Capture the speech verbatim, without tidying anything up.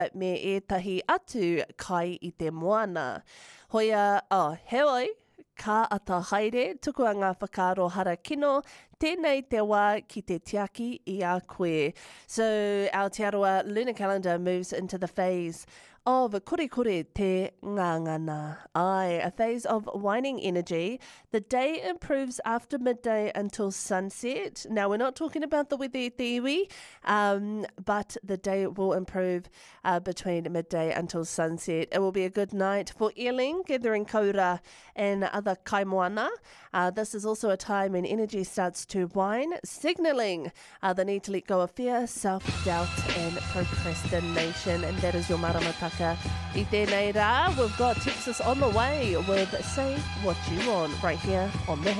me ētahi atu kai i te moana. Hoia, oh, heoi, ka ata haere, tuku a ngā whakaaro hara kino, tēnei te wā ki te tiaki i a koe. So our Te Arawa lunar calendar moves into the phase of kore kore te ngangana. Aye, a phase of waning energy. The day improves after midday until sunset. Now, we're not talking about the weather te iwi, um, but the day will improve uh, between midday until sunset. It will be a good night for eeling, gathering kaura, and other kaimoana. Uh, this is also a time when energy starts to wane, signalling uh, the need to let go of fear, self-doubt, and procrastination. And that is your maramataka. I tēnei rā, we've got Texas on the way with Say What You Want right here on the